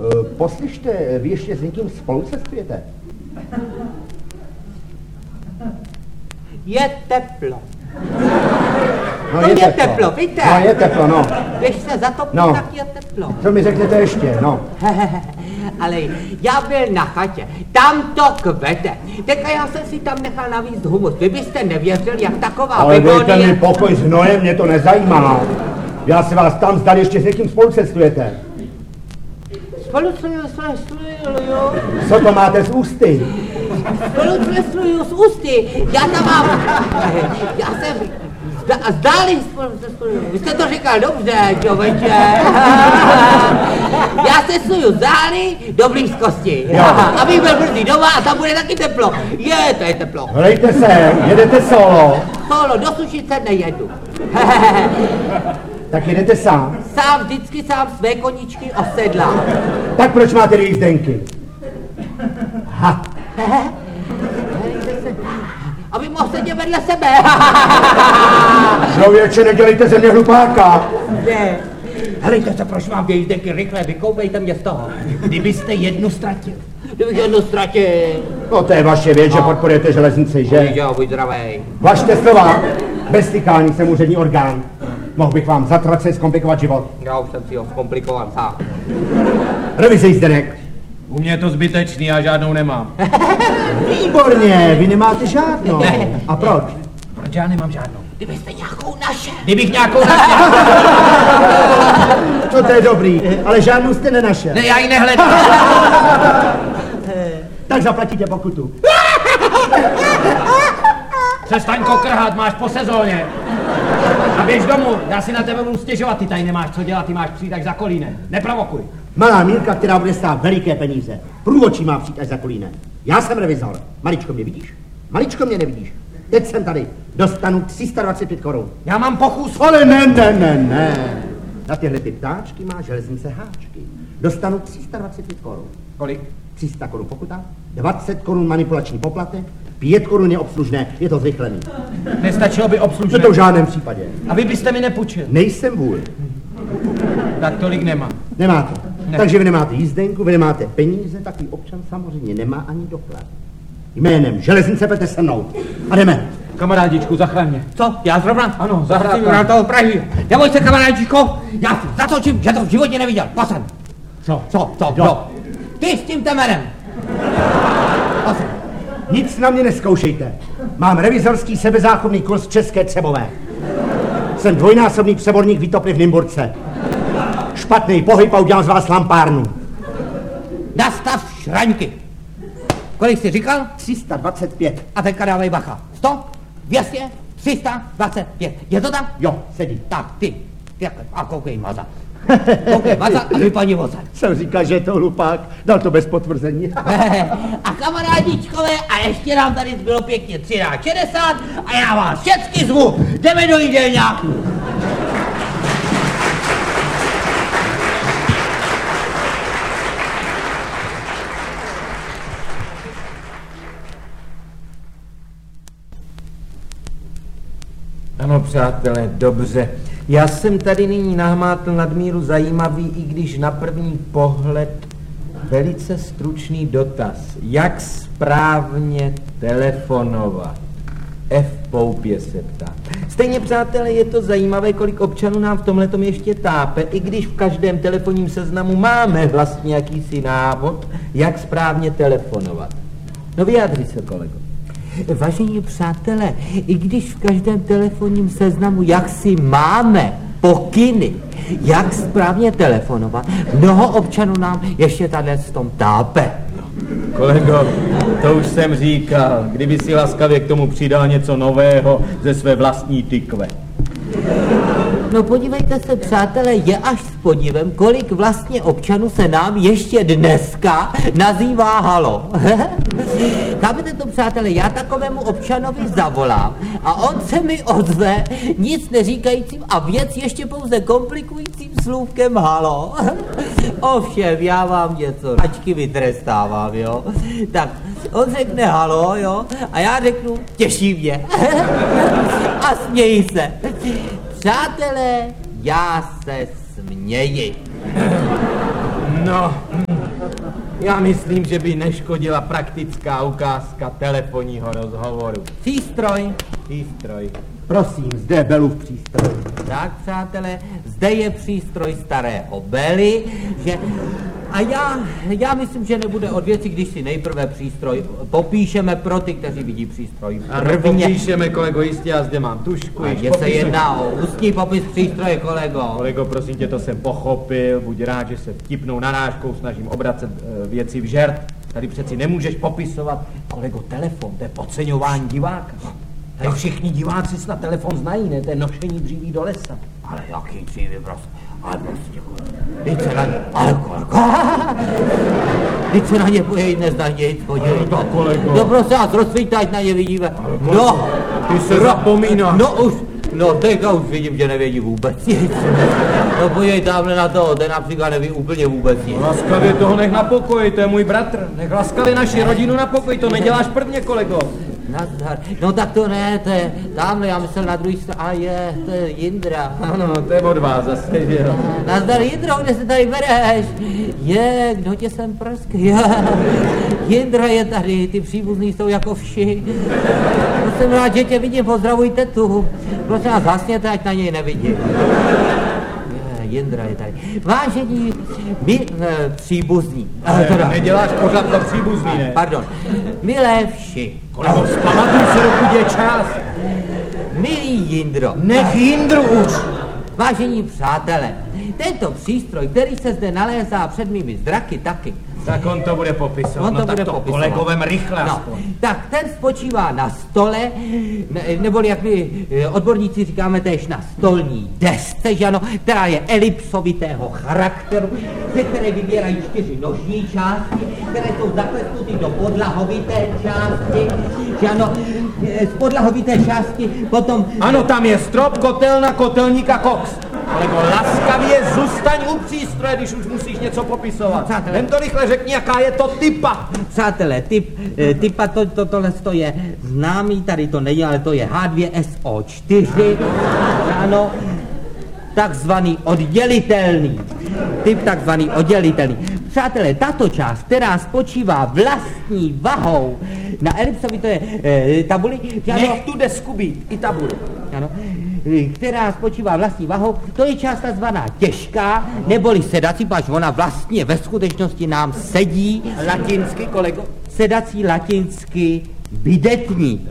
Poslyšte, vy ještě s někým spolu cestujete? Je teplo. No je teplo, víte? No je teplo, no. Když se zatopí, no. Tak je teplo. Co mi řeknete ještě, no? Ale já byl na chatě, tam to kvete. Teďka já jsem si tam nechal navíct humus. Vy byste nevěřil, jak taková begonie... Ale dejte mi pokoj s hnojem, mě to nezajímá. Já se vás tam zdali, ještě s někým spolu cestujete. Spolucestuju, jo. Co to máte z ústy? Spolucestuju z ústy. Já tam mám... Já jsem... Zdáli spolucestuju. Vy jste to říkal dobře, člověče. Já cestuju zdáli do blízkosti. Abych byl brzy doma a tam bude taky teplo. To je teplo. Hlejte se, jedete solo. Solo, do Sušice nejedu. Tak jedete sám? Vždycky sám své koníčky osedlám. Tak proč máte jízdenky? Ha. Aby mohl sedět vedle sebe. Člověče, nedělejte ze mě hlupáka. Ne. Helejte se, proč mám jízdenky, rychle, vykoupejte mě z toho. Kdybyste jednu ztratil. Kdybych jednu ztratil. No to je vaše věc, že podporujete železnici, že? Jo, buď zdravej. Vašte slova. Bez stykání jsem úřední orgán. Mohl bych vám zatraceně zkomplikovat život. Já už jsem si ho zkomplikoval sám. Revize jízdenek. U mě je to zbytečný, já žádnou nemám. Výborně, vy nemáte žádnou. Ne. A proč? Proč já nemám žádnou? Kdybyste nějakou našel. Kdybych nějakou našel. No to je dobrý, ale žádnou jste nenašel. Ne, já ji nehledám. Tak zaplatíte pokutu. Přestaň kokrhat, máš po sezóně. A běž domů, já si na tebe budu stěžovat, ty tady nemáš co dělat, ty máš přijít až za Kolínem. Neprovokuj. Malá Mílka, která bude stát veliké peníze. Průvočí má přijít až za Kolínem. Já jsem revizor. Maličko mě vidíš? Maličko mě nevidíš. Teď jsem tady. Dostanu 325 korun. Já mám pochůz. Ale ne. Na tyhle ty ptáčky má železnice háčky. Dostanu 325 korun. Kolik? 300 korun pokuta, 20 korun manipulační poplatek, 5 korun je obslužné, je to zrychlený. Nestačilo by obslužné? No to v žádném případě. A vy byste mi nepůjčil? Nejsem vůl. Tak tolik nemám. Nemáte. Ne. Takže vy nemáte jízdenku, vy nemáte peníze, takový občan samozřejmě nemá ani doklad. Jménem železnice pojďte se mnou. A jdeme. Kamarádičku, zachraň mě. Co? Já zrovna? Ano, zahrát. Na toho Prahy. Neboj se, kamarádičko, já si zatočím, že to v životě neviděl. Posem. Co? Ty s tím temerem. Posem. Nic na mě neskoušejte. Mám revizorský sebezáchovný kurz České Třebové. Jsem dvojnásobný přeborník výtopny v Nymburce. Špatný pohyb a udělám z vás lampárnu. Nastav šraňky. Kolik jsi říkal? 325. A teďka dávej bacha. 100, 200, 325. Je to tak? Jo, sedí. Tak, ty. A koukej maza. Koukej maza a vypadni voze. Jsem říkal, že je to hlupák. Dal to bez potvrzení. A kamarádičkové, a ještě nám tady zbylo pěkně 13:60 a já vás všechny zvu. Jdeme do jídelňáku. Ano, přátelé, dobře. Já jsem tady nyní nahmátl nadmíru zajímavý, i když na první pohled velice stručný dotaz. Jak správně telefonovat? F. Poupě se ptá. Stejně, přátelé, je to zajímavé, kolik občanů nám v tomhletom ještě tápe, i když v každém telefonním seznamu máme vlastně jakýsi návod, jak správně telefonovat. No vyjádři se, kolego. Vážení přátelé, i když v každém telefonním seznamu jaksi máme pokyny, jak správně telefonovat, mnoho občanů nám ještě tady v tom tápe. Kolego, to už jsem říkal, kdyby si laskavě k tomu přidal něco nového ze své vlastní tykve. No podívejte se, přátelé, je až s podívem, kolik vlastně občanů se nám ještě dneska nazývá halo. Chápete to, přátelé, já takovému občanovi zavolám a on se mi ozve nic neříkajícím a věc ještě pouze komplikujícím slůvkem halo. Ovšem, já vám něco ačky vytrestávám, jo. Tak, on řekne halo, jo, a já řeknu těší mě. A smějí se. Přátelé, já se směji. No, Já myslím, že by neškodila praktická ukázka telefonního rozhovoru. Přístroj. Přístroj. Prosím, zde Belův přístroj. Tak, přátelé, zde je přístroj starého Bely, že... A já myslím, že nebude od věci, když si nejprve přístroj popíšeme pro ty, kteří vidí přístroj Ano, popíšeme, kolego, jistě, já zde mám tušku. A že se jedná o ústní popis přístroje, kolego. Kolego, prosím tě, to jsem pochopil, buď rád, že se vtipnou narážkou snažím obracet věci v žert. Tady přeci nemůžeš popisovat, kolego, telefon, to je podceňování diváka. Tady všichni diváci snad telefon znají, ne? To je nošení dříví do lesa. Ale jaký dříví, prostě. Ale prostě, teď se na ně, ale kolego, teď se na ně pojď, nezná nic, podívej. No, kolego. No prostě, a rozsvítaj, ať na ně vidíme. No, Ty se zapomínáš. no už, no teďka už vidím, že nevědí vůbec nic. No podívej tamhle na to, ten například neví úplně vůbec nic. Laskavě toho nech na pokoji, to je můj bratr. Nech laskavě naši rodinu na pokoji, to neděláš prvně, kolego. Nazdar. No tak to ne, to je tamhle, já myslel na druhý straně, a je, to je Jindra. Ano, to je od vás zase, že jo. Nazdar Jindro, kde se tady bereš? Je, kdo tě sem prsk? Je, Jindra je tady, ty příbuzní jsou jako vši. To jsem rád, že tě vidím, pozdravujte tu. Prosím vás, hasněte, ať na něj nevidím. Jindra je tady. Vážení příbuzní. Neděláš pořád za příbuzný, ne? Pardon. Milé vši. Kolego, zpamatuj se, dokud je čas. Milý Jindro. Nech Jindru už. Vážení přátelé, tento přístroj, který se zde nalézá před mými zraky taky. Tak on to bude popisovat. On to no, bude tak to popisovat. kolegovem rychle No, aspoň. tak ten spočívá na stole, neboli jak my odborníci říkáme též na stolní desce, že ano, která je elipsovitého charakteru, ze které vybírají 4 nožní části, které jsou zaklesnuty do podlahovité části, že ano, z podlahovité části potom... Ano, tam je strop, kotelna, kotelník a koks. Kolego, laskavě zůstaň u přístroje, když už musíš něco popisovat. Přátelé. Jen to rychle řekni, jaká je to typa. Přátelé, typa tohle je známý, tady to není, ale to je H2SO4, ano, takzvaný oddělitelný. Typ takzvaný oddělitelný. Přátelé, tato část, která spočívá vlastní vahou na elipsovité tabuli, Nech tu desku být, i tabuli. ano, která spočívá vlastní vahou, to je část takzvaná těžká, neboli sedací, pač ona vlastně ve skutečnosti nám sedí. Latinsky, kolego. Sedací latinsky bidetní.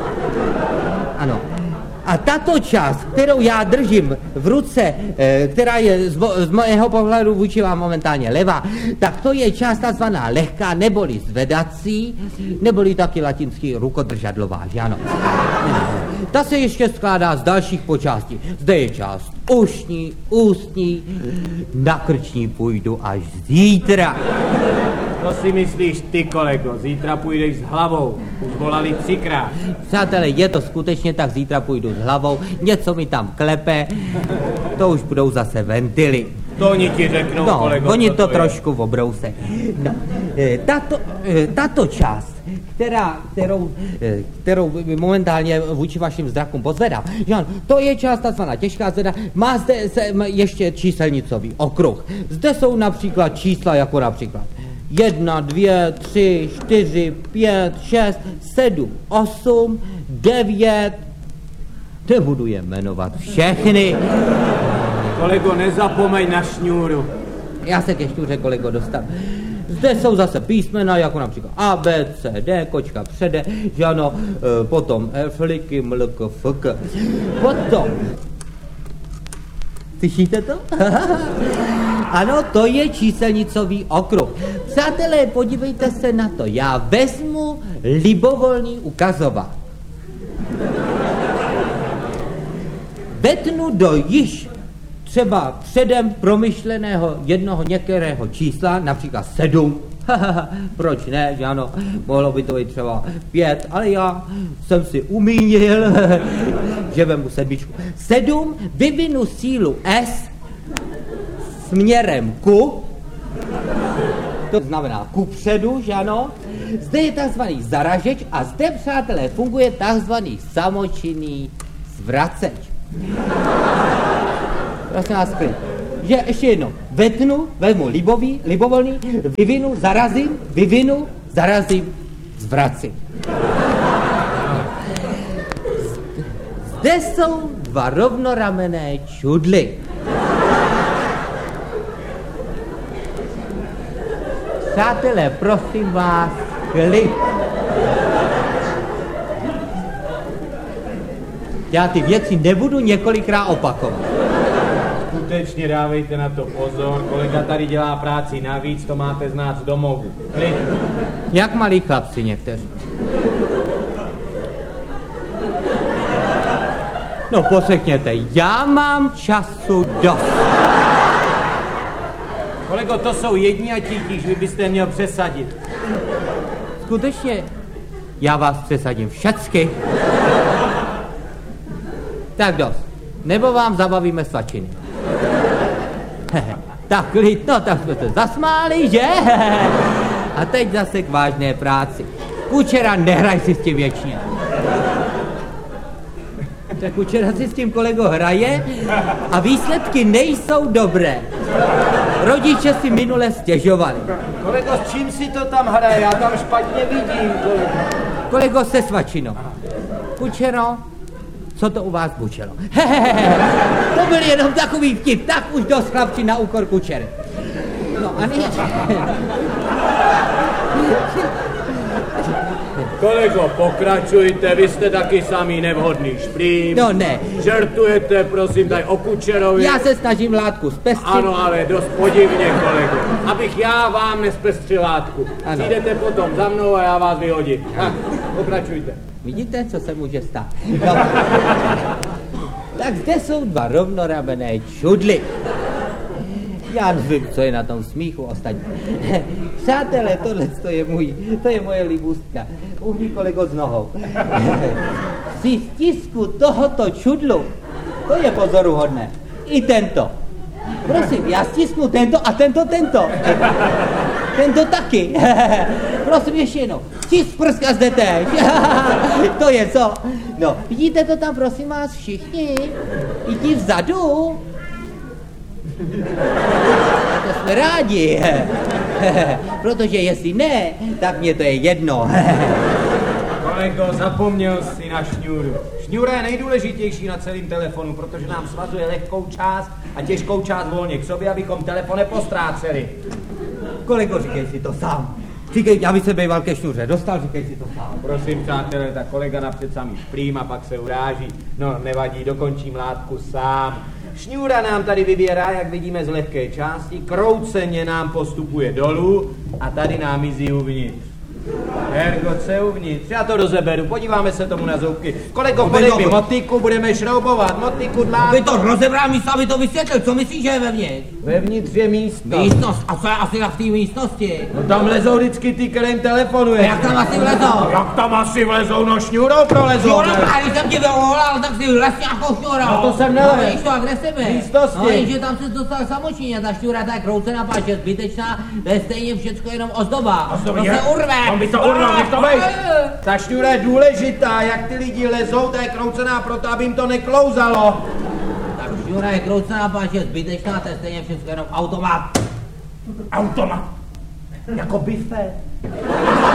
Ano. A tato část, kterou já držím v ruce, která je z mého pohledu vůči vám momentálně levá, tak to je část takzvaná lehká, neboli zvedací, neboli taky latinsky rukodržadlová, že ano. Ta se ještě skládá z dalších počástí. Zde je část ušní, ústní, na krční půjdu až zítra. To si myslíš ty, kolego, zítra půjdeš s hlavou. Už volali 3krát. Přátelé, je to skutečně tak, zítra půjdu s hlavou, něco mi tam klepe, to už budou zase ventily. To oni ti řeknou, No, kolego. oni co to je. trošku obrouse. No, tato část, kterou momentálně vůči vašim zrakům pozvedám, že ano, to je část takzvaná těžká zvěda, má zde ještě číselnicový okruh. Zde jsou například čísla jako například 1, 2, 3, 4, 5, 6, 7, 8, 9, nebudu je jmenovat všechny. Kolego, nezapomeň na šňůru. Já se ke šňůře, kolego, dostanu. Zde jsou zase písmena, jako například A, B, C, D, kočka přede, že ano, potom F, liky, mlk, fk. Potom, slyšíte to? Ano, to je číselnicový okruh. Přátelé, podívejte se na to, já vezmu libovolný ukazovák. Vetnu do již třeba předem promyšleného jednoho některého čísla, například 7. Proč ne, že ano, mohlo by to být třeba 5, ale já jsem si umínil, že vemu 7. 7, vyvinu sílu S směrem ku, to znamená kupředu, že ano. Zde je takzvaný zaražeč a zde, přátelé, funguje takzvaný samočinný zvraceč. Prosím vás, klid. že ještě jedno. Vetnu, vezmu libovolný, vyvinu, zarazím, zvracím. Zde jsou dva rovnoramenné čudly. Přátelé, prosím vás, klid. Já ty věci nebudu několikrát opakovat. Skutečně dávejte na to pozor, kolega tady dělá práci navíc, to máte znát z domovu. Klid. Jak malí chlapci někteří. No poslechněte, já mám času dost. Kolego, to jsou jedni a titíž, vy byste měl přesadit. Skutečně, já vás přesadím všecky. Tak dost, nebo vám zabavíme svačiny. Tak klid, no tak jsme se zasmáli, že? A teď zase k vážné práci. Kučera, nehraj si s tím věčně. Tak Kučera si s tím kolego hraje a výsledky nejsou dobré. Rodiče si minule stěžovali. Kolego, s čím si to tam hraje? Já tam špatně vidím, kolego. Kolego se svačinou. Kučero, co to u vás bučelo? To byl jenom takový vtip, tak už dost chlapci na úkor Kučery. No a nyní... Kolego, pokračujte, vy jste taky samý nevhodný šprým. No ne. Žertujete, prosím, tady o Kučerovi. Já se snažím látku zpestřit. Ano, ale dost podivně, kolego. Abych já vám nespestřil látku. Ano. Přijdete potom za mnou a já vás vyhodím. Tak, pokračujte. Vidíte, co se může stát? No. Tak zde jsou dva rovnoramenné čudly. Já nevím, co je na tom smíchu ostatní. Přátelé, to je moje libůstka. Uhni kolego s nohou. Při stisku tohoto čudlu, to je pozoruhodné. I tento. Prosím, já stisknu tento a tento. Tento taky. Prosím, ještě jednou. Stisk prska zde teď. To je co? No, vidíte to tam, prosím vás, všichni? I ti vzadu. To jsme rádi, protože jestli ne, tak mě to je jedno. Kolego, zapomněl si na šňůru. Šňůra je nejdůležitější na celém telefonu, protože nám svazuje lehkou část a těžkou část volně k sobě, abychom telefon nepostráceli. Kolego, říkej si to sám. Říkej, aby se býval ke šňůře dostal, říkej si to sám. Prosím, přátelé, tak kolega napřed samý šprým a pak se uráží. No, nevadí, dokončím látku sám. Šňůra nám tady vybírá, jak vidíme, z lehké části, krouceně nám postupuje dolů a tady nám mizí uvnitř. Hergoce uvnitř, já to rozeberu, podíváme se tomu na zoubky. Kolego, podej mi motiku, budeme šroubovat, motiku dlátko. Aby to rozebral místo, aby to vysvětlil, co myslíš, že je vevnitř? Vevnitř je místo. Místnost, a co je asi v té místnosti? No tam lezou vždycky ty, kterým telefonuje. Jak tam asi vlezou? Jak tam asi vlezou, no šňůrou prolezou. Šňůra, když jsem ti vyvolal, tak si vlez nějakou šňůrou. No to jsem nelez. No víš to, a kde jsi byl? Místnosti. No jenže tam se dostal samočinně, ta šňůra ta je kroucená, páč je zbytečná, to je stejně všecko jenom ozdoba. To se urve. On by to urval, nech to bejt. Ta šňůra je důležitá, jak ty lidi lezou, ta je kroucená proto, aby jim to neklouzalo. Tak šňůra je kroucená, páč je zbytečná, to je stejně všecko jenom automat. Automat. Jako bife.